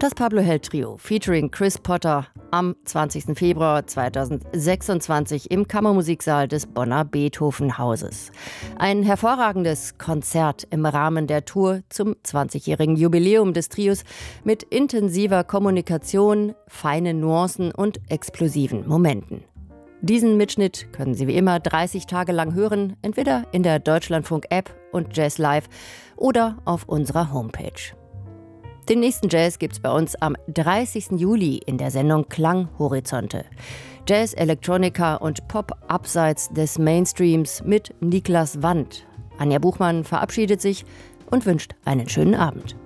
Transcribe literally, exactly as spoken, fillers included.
Das Pablo Held Trio featuring Chris Potter am zwanzigsten Februar zweitausendsechsundzwanzig im Kammermusiksaal des Bonner Beethoven-Hauses. Ein hervorragendes Konzert im Rahmen der Tour zum zwanzigjährigen Jubiläum des Trios mit intensiver Kommunikation, feinen Nuancen und explosiven Momenten. Diesen Mitschnitt können Sie wie immer dreißig Tage lang hören, entweder in der Deutschlandfunk-App und Jazz Live oder auf unserer Homepage. Den nächsten Jazz gibt's bei uns am dreißigsten Juli in der Sendung Klanghorizonte. Jazz, Electronica und Pop abseits des Mainstreams mit Niklas Wandt. Anja Buchmann verabschiedet sich und wünscht einen schönen Abend.